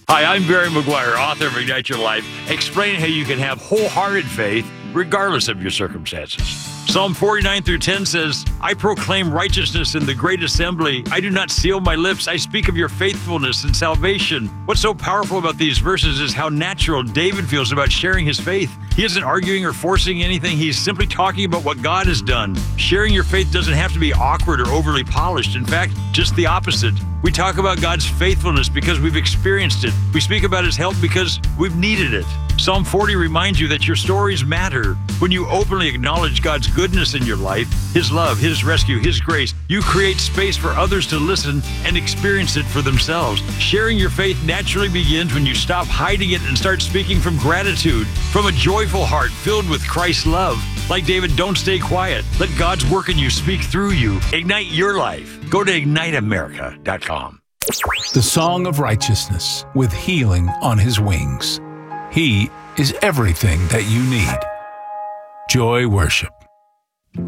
Hi, I'm Barry McGuire, author of Ignite Your Life, explaining how you can have wholehearted faith regardless of your circumstances. Psalm 49 through 10 says, I proclaim righteousness in the great assembly. I do not seal my lips. I speak of your faithfulness and salvation. What's so powerful about these verses is how natural David feels about sharing his faith. He isn't arguing or forcing anything. He's simply talking about what God has done. Sharing your faith doesn't have to be awkward or overly polished. In fact, just the opposite. We talk about God's faithfulness because we've experienced it. We speak about his help because we've needed it. Psalm 40 reminds you that your stories matter. When you openly acknowledge God's goodness in your life, his love, his rescue, his grace, you create space for others to listen and experience it for themselves. Sharing your faith naturally begins when you stop hiding it and start speaking from gratitude, from a joyful heart filled with Christ's love. Like David, don't stay quiet. Let God's work in you speak through you. Ignite your life. Go to igniteamerica.com. The Song of Righteousness with healing on his wings. He is everything that you need. Joy Worship.